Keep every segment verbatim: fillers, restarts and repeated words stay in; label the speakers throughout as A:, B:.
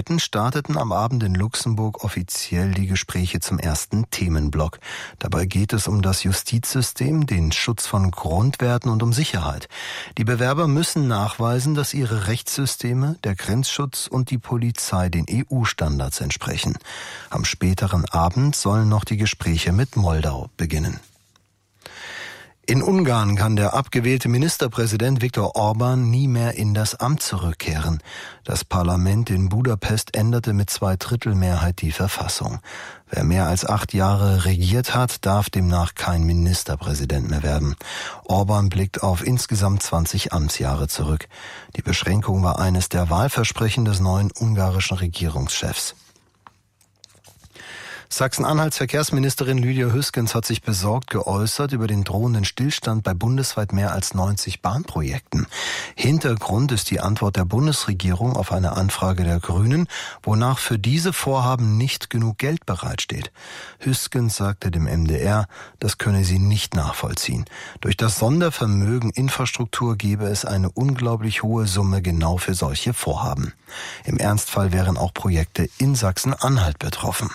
A: Seiten starteten am Abend in Luxemburg offiziell die Gespräche zum ersten Themenblock. Dabei geht es um das Justizsystem, den Schutz von Grundwerten und um Sicherheit. Die Bewerber müssen nachweisen, dass ihre Rechtssysteme, der Grenzschutz und die Polizei den E U-Standards entsprechen. Am späteren Abend sollen noch die Gespräche mit Moldau beginnen. In Ungarn kann der abgewählte Ministerpräsident Viktor Orbán nie mehr in das Amt zurückkehren. Das Parlament in Budapest änderte mit Zweidrittelmehrheit die Verfassung. Wer mehr als acht Jahre regiert hat, darf demnach kein Ministerpräsident mehr werden. Orbán blickt auf insgesamt zwanzig Amtsjahre zurück. Die Beschränkung war eines der Wahlversprechen des neuen ungarischen Regierungschefs. Sachsen-Anhalts Verkehrsministerin Lydia Hüskens hat sich besorgt geäußert über den drohenden Stillstand bei bundesweit mehr als neunzig Bahnprojekten. Hintergrund ist die Antwort der Bundesregierung auf eine Anfrage der Grünen, wonach für diese Vorhaben nicht genug Geld bereitsteht. Hüskens sagte dem M D R, das könne sie nicht nachvollziehen. Durch das Sondervermögen Infrastruktur gebe es eine unglaublich hohe Summe genau für solche Vorhaben. Im Ernstfall wären auch Projekte in Sachsen-Anhalt betroffen.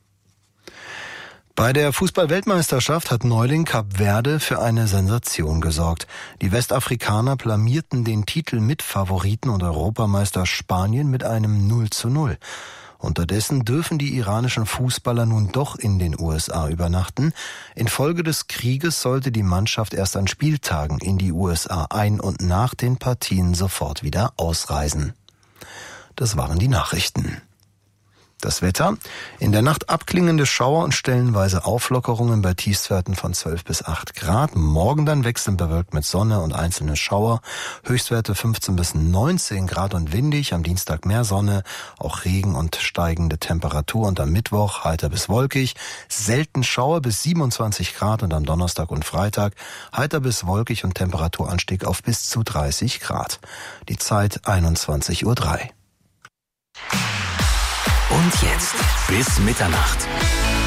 A: Bei der Fußball-Weltmeisterschaft hat Neuling Kap Verde für eine Sensation gesorgt. Die Westafrikaner blamierten den Titelmitfavoriten und Europameister Spanien mit einem null zu null. Unterdessen dürfen die iranischen Fußballer nun doch in den U S A übernachten. Infolge des Krieges sollte die Mannschaft erst an Spieltagen in die U S A ein- und nach den Partien sofort wieder ausreisen. Das waren die Nachrichten. Das Wetter: in der Nacht abklingende Schauer und stellenweise Auflockerungen bei Tiefstwerten von zwölf bis acht Grad. Morgen dann wechselnd bewölkt mit Sonne und einzelne Schauer. Höchstwerte fünfzehn bis neunzehn Grad und windig. Am Dienstag mehr Sonne, auch Regen und steigende Temperatur. Und am Mittwoch heiter bis wolkig. Selten Schauer bis siebenundzwanzig Grad. Und am Donnerstag und Freitag heiter bis wolkig und Temperaturanstieg auf bis zu dreißig Grad. Die Zeit einundzwanzig Uhr drei.
B: Und jetzt bis Mitternacht.